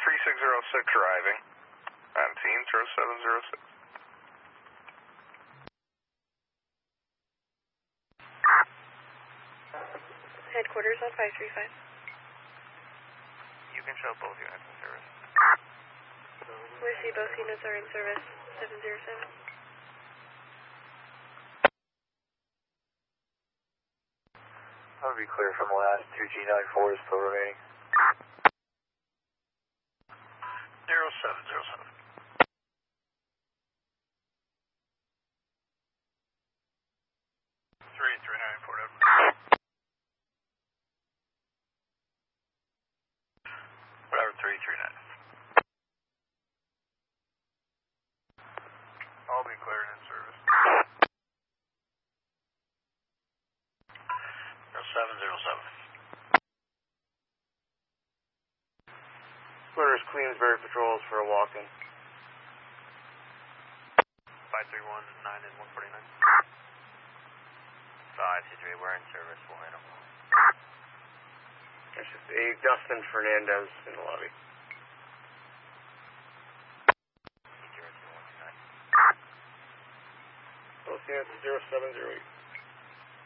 3606 arriving on team 0706. Headquarters on 535. You can show both units in service. We see both units are in service, 707. That would be clear from the last two G94s still remaining. 0707. 3394. Whatever, 339. I'll be cleared in service. 0707. Clearest Queensbury patrols for a walk-in. 531, 9 and 149. 523, we're in service, we'll hit them. That's just a Dustin Fernandez in the lobby. 02, 129. Both units 0708.